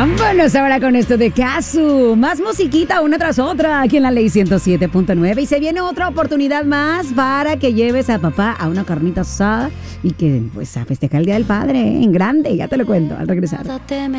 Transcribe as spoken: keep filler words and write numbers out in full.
Vámonos ahora con esto de Casu. Más musiquita una tras otra aquí en la Ley ciento siete punto nueve. Y se viene otra oportunidad más para que lleves a papá a una carnita asada y que pues a festejar el Día del Padre, ¿eh? En grande. Ya te lo cuento al regresar.